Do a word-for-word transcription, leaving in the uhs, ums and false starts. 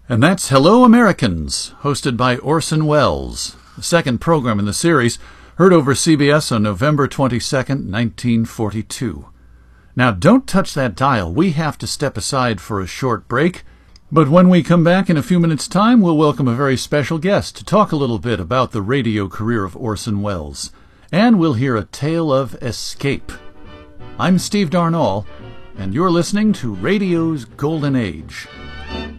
And that's Hello Americans, hosted by Orson Welles, the second program in the series, heard over C B S on November twenty-second, nineteen forty-two. Now, don't touch that dial. We have to step aside for a short break. But when we come back in a few minutes' time, we'll welcome a very special guest to talk a little bit about the radio career of Orson Welles. And we'll hear a tale of escape. I'm Steve Darnall, and you're listening to Radio's Golden Age.